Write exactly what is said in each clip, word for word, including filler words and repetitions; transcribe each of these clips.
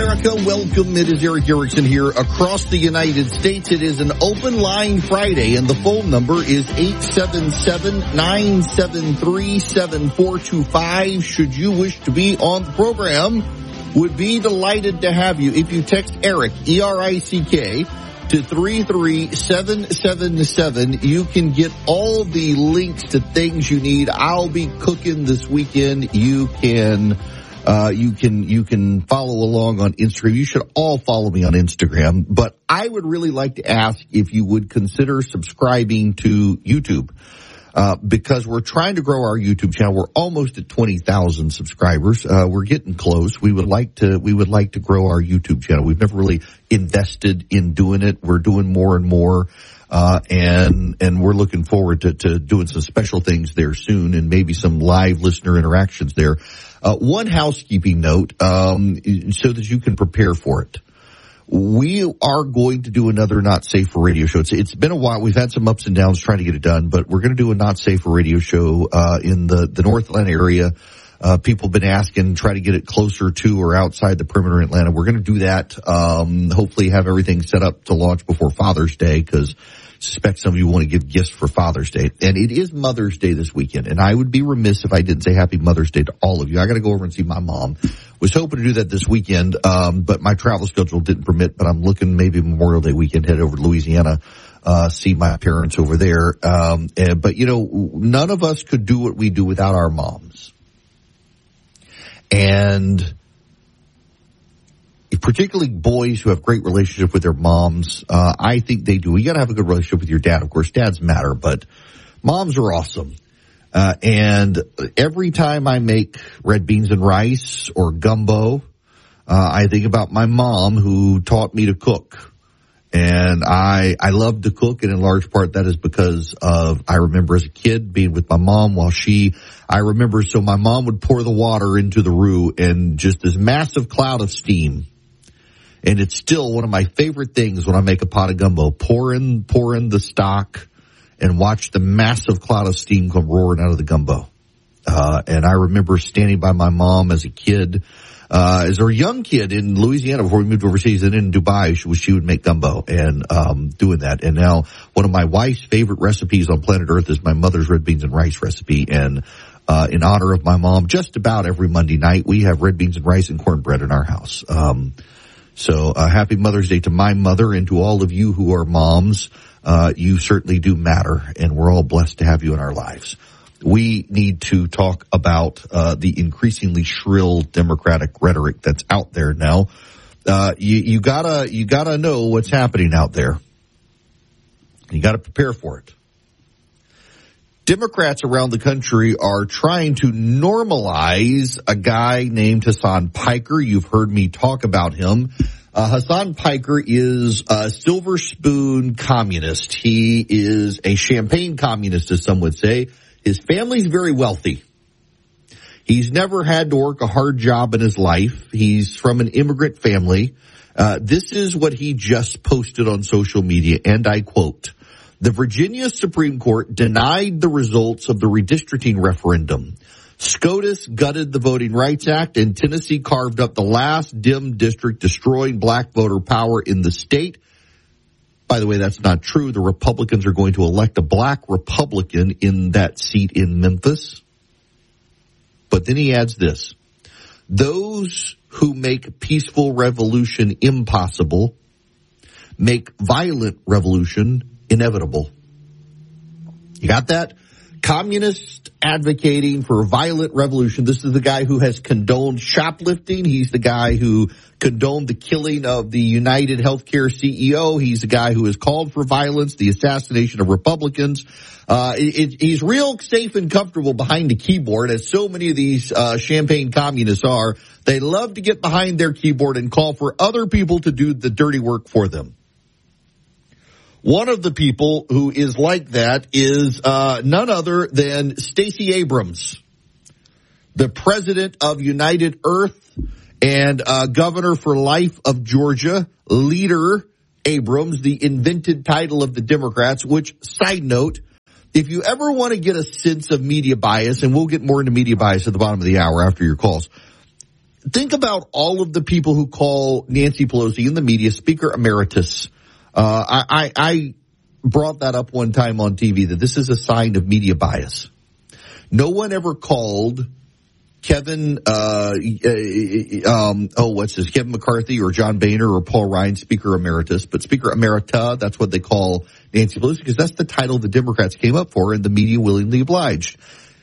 America. Welcome. It is Eric Erickson here across the United States. It is an open line Friday, and the phone number is eight seven seven, nine seven three, seven four two five. Should you wish to be on the program, would be delighted to have you. If you text Eric, E R I C K, to three three seven seven seven, you can get all the links to things you need. I'll be cooking this weekend. You can... Uh, you can, you can follow along on Instagram. You should all follow me on Instagram, but I would really like to ask if you would consider subscribing to YouTube, uh, because we're trying to grow our YouTube channel. We're almost at twenty thousand subscribers. Uh, we're getting close. We would like to, we would like to grow our YouTube channel. We've never really invested in doing it. We're doing more and more. Uh, and, and we're looking forward to, to doing some special things there soon and maybe some live listener interactions there. Uh, one housekeeping note, um, so that you can prepare for it. We are going to do another Not Safe for Radio show. It's, it's been a while. We've had some ups and downs trying to get it done, but we're going to do a Not Safe for Radio show, uh, in the, the North Atlanta area. Uh, people have been asking, try to get it closer to or outside the perimeter of Atlanta. We're going to do that. Um, hopefully have everything set up to launch before Father's Day, because I suspect some of you want to give gifts for Father's Day. And it is Mother's Day this weekend. And I would be remiss if I didn't say Happy Mother's Day to all of you. I got to go over and see my mom. Was hoping to do that this weekend, um, but my travel schedule didn't permit. But I'm looking maybe Memorial Day weekend, head over to Louisiana, uh, see my parents over there. Um, and, but, you know, none of us could do what we do without our moms. And particularly boys who have great relationship with their moms, uh, I think they do. You got to have a good relationship with your dad. Of course, dads matter, but moms are awesome. Uh, and every time I make red beans and rice or gumbo, uh, I think about my mom who taught me to cook. And I, I love to cook, and in large part that is because of, I remember as a kid being with my mom while she, I remember, so my mom would pour the water into the roux and just this massive cloud of steam. And it's still one of my favorite things when I make a pot of gumbo, pour in, pour in the stock and watch the massive cloud of steam come roaring out of the gumbo. Uh, and I remember standing by my mom as a kid, Uh, as a young kid in Louisiana before we moved overseas, and in Dubai, she, she would make gumbo and, um, doing that. And now one of my wife's favorite recipes on planet Earth is my mother's red beans and rice recipe. And, uh, in honor of my mom, just about every Monday night, we have red beans and rice and cornbread in our house. Um, so, uh, happy Mother's Day to my mother and to all of you who are moms. Uh, you certainly do matter, and we're all blessed to have you in our lives. We need to talk about uh the increasingly shrill Democratic rhetoric that's out there now. Uh you, you gotta you gotta know what's happening out there. You gotta prepare for it. Democrats around the country are trying to normalize a guy named Hassan Piker. You've heard me talk about him. Uh, Hassan Piker is a silver spoon communist. He is a champagne communist, as some would say. His family's very wealthy. He's never had to work a hard job in his life. He's from an immigrant family. Uh, this is what he just posted on social media, and I quote, "The Virginia Supreme Court denied the results of the redistricting referendum. SCOTUS gutted the Voting Rights Act, and Tennessee carved up the last dim district, destroying black voter power in the state." By the way, that's not true. The Republicans are going to elect a black Republican in that seat in Memphis. But then he adds this: "Those who make peaceful revolution impossible make violent revolution inevitable." You got that? Communist advocating for a violent revolution. This is the guy who has condoned shoplifting. He's the guy who condoned the killing of the United Healthcare C E O. He's the guy who has called for violence, the assassination of Republicans. Uh, it, it, he's real safe and comfortable behind the keyboard, as so many of these uh, champagne communists are. They love to get behind their keyboard and call for other people to do the dirty work for them. One of the people who is like that is uh none other than Stacey Abrams, the president of United Earth and uh governor for life of Georgia. Leader Abrams, the invented title of the Democrats, which, side note, if you ever want to get a sense of media bias, and we'll get more into media bias at the bottom of the hour after your calls, think about all of the people who call Nancy Pelosi in the media Speaker Emeritus. Uh, I, I, I brought that up one time on T V, that this is a sign of media bias. No one ever called Kevin, uh, um, oh, what's this, Kevin McCarthy or John Boehner or Paul Ryan Speaker Emeritus, but Speaker Emerita, that's what they call Nancy Pelosi, because that's the title the Democrats came up for, and the media willingly obliged.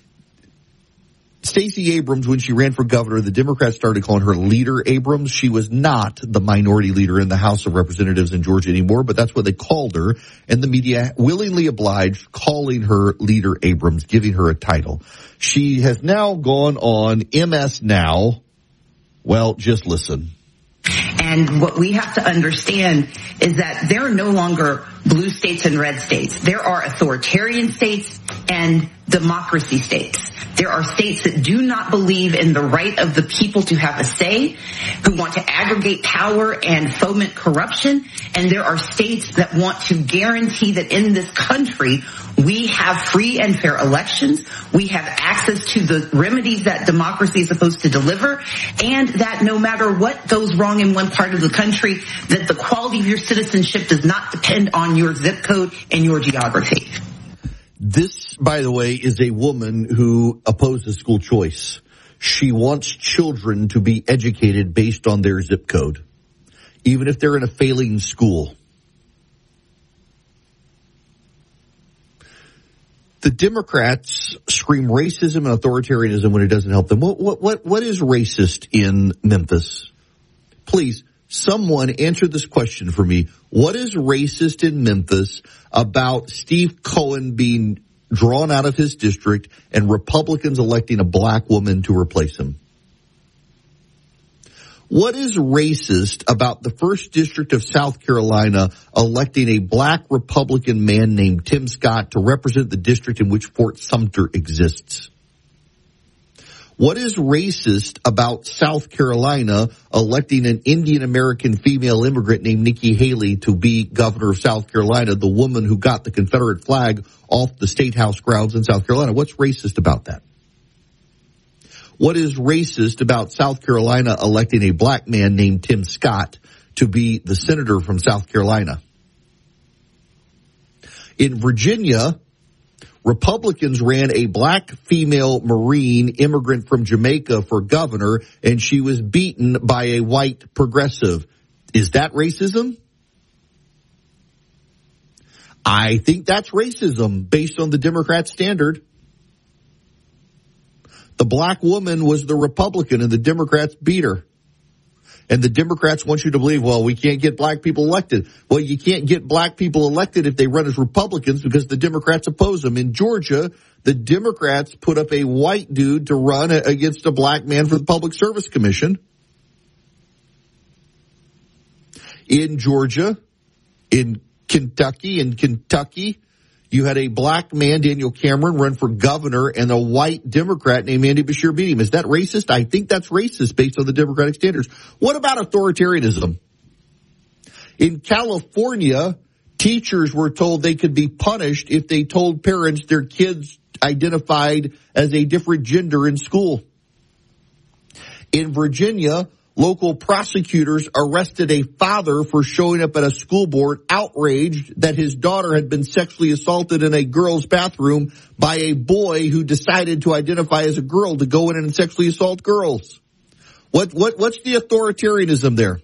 Stacey Abrams, when she ran for governor, the Democrats started calling her Leader Abrams. She was not the minority leader in the House of Representatives in Georgia anymore, but that's what they called her, and the media willingly obliged, calling her Leader Abrams, giving her a title. She has now gone on M S Now. Well, just listen. And what we have to understand is that there are no longer blue states and red states. There are authoritarian states and democracy states. There are states that do not believe in the right of the people to have a say, who want to aggregate power and foment corruption. And there are states that want to guarantee that in this country, we have free and fair elections. We have access to the remedies that democracy is supposed to deliver. And that no matter what goes wrong in one part of the country, that the quality of your citizenship does not depend on your zip code and your geography. This, by the way, is a woman who opposes school choice. She wants children to be educated based on their zip code, even if they're in a failing school. The Democrats scream racism and authoritarianism when it doesn't help them. What, what, what, what is racist in Memphis? Please, someone answer this question for me. What is racist in Memphis about Steve Cohen being drawn out of his district and Republicans electing a black woman to replace him? What is racist about the first district of South Carolina electing a black Republican man named Tim Scott to represent the district in which Fort Sumter exists? What is racist about South Carolina electing an Indian American female immigrant named Nikki Haley to be governor of South Carolina, the woman who got the Confederate flag off the State House grounds in South Carolina? What's racist about that? What is racist about South Carolina electing a black man named Tim Scott to be the senator from South Carolina? In Virginia, Republicans ran a black female Marine immigrant from Jamaica for governor, and she was beaten by a white progressive. Is that racism? I think that's racism based on the Democrat standard. The black woman was the Republican, and the Democrats beat her. And the Democrats want you to believe, well, we can't get black people elected. Well, you can't get black people elected if they run as Republicans because the Democrats oppose them. In Georgia, the Democrats put up a white dude to run against a black man for the Public Service Commission. In Georgia, in Kentucky, in Kentucky, you had a black man, Daniel Cameron, run for governor, and a white Democrat named Andy Beshear beat him. Is that racist? I think that's racist based on the Democratic standards. What about authoritarianism? In California, teachers were told they could be punished if they told parents their kids identified as a different gender in school. In Virginia, local prosecutors arrested a father for showing up at a school board outraged that his daughter had been sexually assaulted in a girl's bathroom by a boy who decided to identify as a girl to go in and sexually assault girls. What, what, what's the authoritarianism there?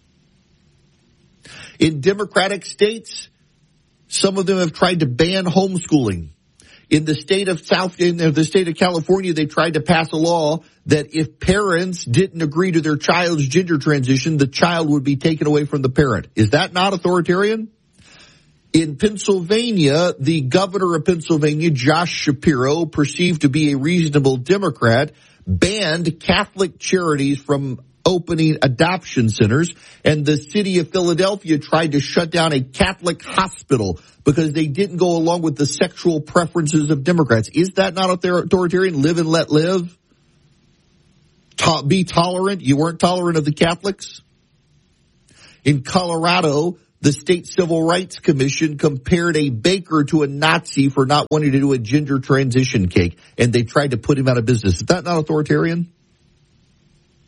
In Democratic states, some of them have tried to ban homeschooling. In the state of South, in the state of California, they tried to pass a law that if parents didn't agree to their child's gender transition, the child would be taken away from the parent. Is that not authoritarian? In Pennsylvania, the governor of Pennsylvania, Josh Shapiro, perceived to be a reasonable Democrat, banned Catholic charities from opening adoption centers, and the city of Philadelphia tried to shut down a Catholic hospital because they didn't go along with the sexual preferences of Democrats. Is that not authoritarian? Live and let live? To- be tolerant? You weren't tolerant of the Catholics? In Colorado, the State Civil Rights Commission compared a baker to a Nazi for not wanting to do a gender transition cake, and they tried to put him out of business. Is that not authoritarian?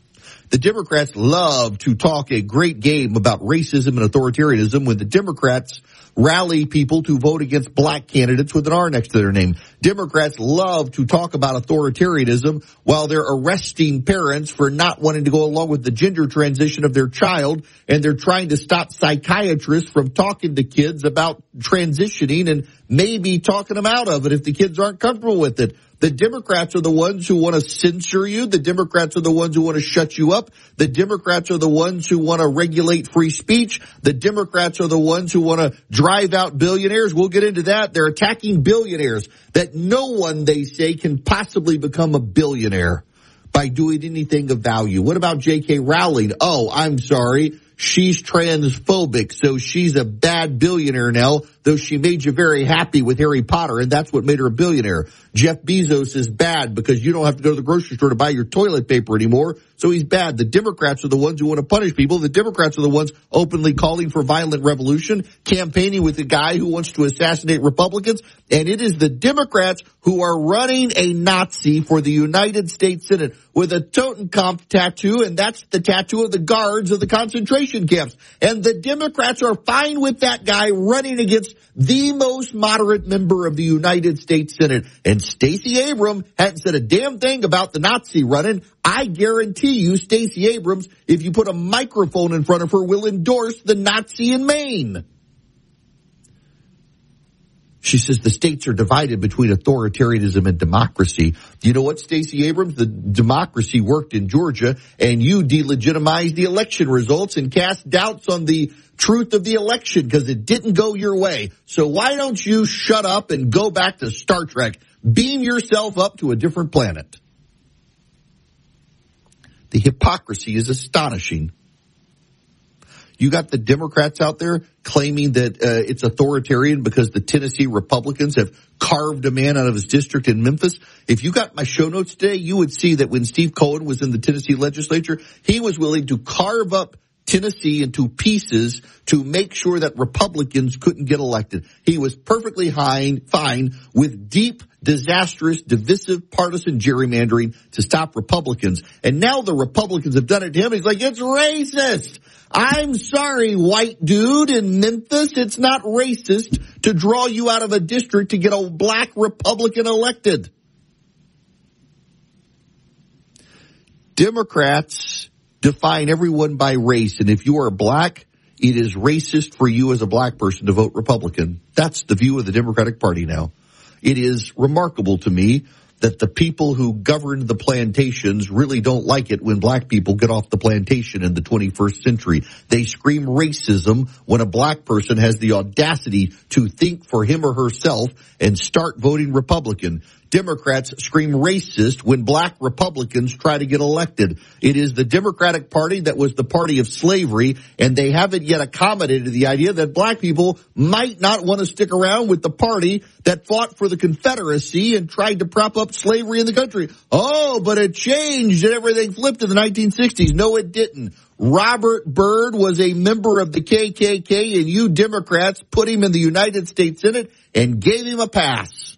The Democrats love to talk a great game about racism and authoritarianism when the Democrats rally people to vote against black candidates with an R next to their name. Democrats love to talk about authoritarianism while they're arresting parents for not wanting to go along with the gender transition of their child, and they're trying to stop psychiatrists from talking to kids about transitioning and maybe talking them out of it if the kids aren't comfortable with it. The Democrats are the ones who want to censor you. The Democrats are the ones who want to shut you up. The Democrats are the ones who want to regulate free speech. The Democrats are the ones who want to drive out billionaires. We'll get into that. They're attacking billionaires, that no one, they say, can possibly become a billionaire by doing anything of value. What about J K. Rowling? Oh, I'm sorry. She's transphobic, so she's a bad billionaire now, though she made you very happy with Harry Potter, and that's what made her a billionaire. Jeff Bezos is bad because you don't have to go to the grocery store to buy your toilet paper anymore, so he's bad. The Democrats are the ones who want to punish people. The Democrats are the ones openly calling for violent revolution, campaigning with the guy who wants to assassinate Republicans, and it is the Democrats who are running a Nazi for the United States Senate with a Totenkopf tattoo, and that's the tattoo of the guards of the concentration camps. And the Democrats are fine with that guy running against the most moderate member of the United States Senate. And Stacey Abrams hadn't said a damn thing about the Nazi running. I guarantee you Stacey Abrams, if you put a microphone in front of her, will endorse the Nazi in Maine. She says the states are divided between authoritarianism and democracy. You know what, Stacey Abrams? The democracy worked in Georgia, and you delegitimized the election results and cast doubts on the truth of the election because it didn't go your way. So why don't you shut up and go back to Star Trek? Beam yourself up to a different planet. The hypocrisy is astonishing. You got the Democrats out there claiming that uh, it's authoritarian because the Tennessee Republicans have carved a man out of his district in Memphis. If you got my show notes today, you would see that when Steve Cohen was in the Tennessee legislature, he was willing to carve up Tennessee into pieces to make sure that Republicans couldn't get elected. He was perfectly high, fine with deep, disastrous, divisive, partisan gerrymandering to stop Republicans. And now the Republicans have done it to him. He's like, it's racist. I'm sorry, white dude in Memphis. It's not racist to draw you out of a district to get a black Republican elected. Democrats define everyone by race, and if you are black, it is racist for you as a black person to vote Republican. That's the view of the Democratic Party now. It is remarkable to me that the people who governed the plantations really don't like it when black people get off the plantation in the twenty-first century. They scream racism when a black person has the audacity to think for him or herself and start voting Republican. Democrats scream racist when black Republicans try to get elected. It is the Democratic Party that was the party of slavery, and they haven't yet accommodated the idea that black people might not want to stick around with the party that fought for the Confederacy and tried to prop up slavery in the country. Oh, but it changed and everything flipped in the nineteen sixties. No, it didn't. Robert Byrd was a member of the K K K, and you Democrats put him in the United States Senate and gave him a pass.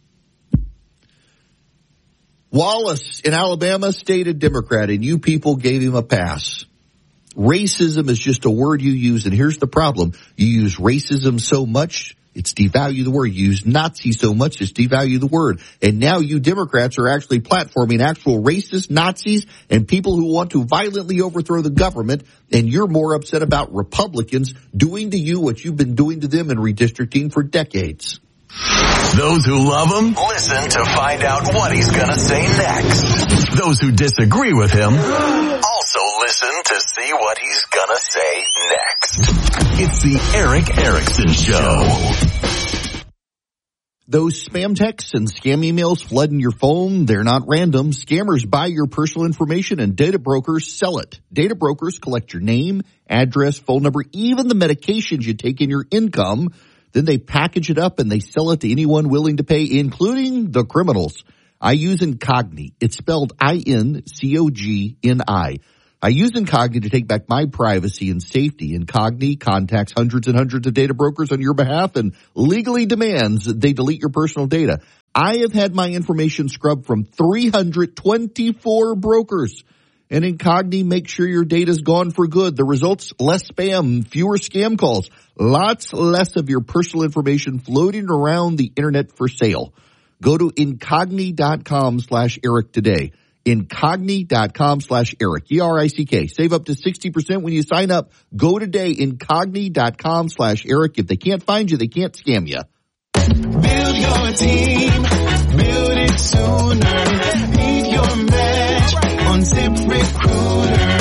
Wallace in Alabama stayed a Democrat, and you people gave him a pass. Racism is just a word you use, and here's the problem. You use racism so much, it's devalue the word. You use Nazi so much, it's devalue the word. And now you Democrats are actually platforming actual racist Nazis and people who want to violently overthrow the government, and you're more upset about Republicans doing to you what you've been doing to them in redistricting for decades. Those who love him, listen to find out what he's going to say next. Those who disagree with him, also listen to see what he's going to say next. It's the Erick Erickson Show. Those spam texts and scam emails flooding your phone, they're not random. Scammers buy your personal information and data brokers sell it. Data brokers collect your name, address, phone number, even the medications you take in your income. Then they package it up and they sell it to anyone willing to pay, including the criminals. I use Incogni. It's spelled I N C O G N I. I use Incogni to take back my privacy and safety. Incogni contacts hundreds and hundreds of data brokers on your behalf and legally demands that they delete your personal data. I have had my information scrubbed from three hundred twenty-four brokers. And Incogni makes sure your data's gone for good. The results, less spam, fewer scam calls, lots less of your personal information floating around the internet for sale. Go to Incogni.com slash Eric today. Incogni.com slash Eric, E R I C K. Save up to sixty percent when you sign up. Go today, Incogni.com slash Eric. If they can't find you, they can't scam you. Build your team, build it sooner. Meet your match on ZipRecruiter.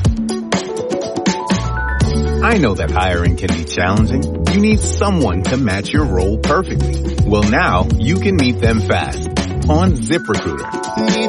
I know that hiring can be challenging. You need someone to match your role perfectly. Well, now you can meet them fast on ZipRecruiter.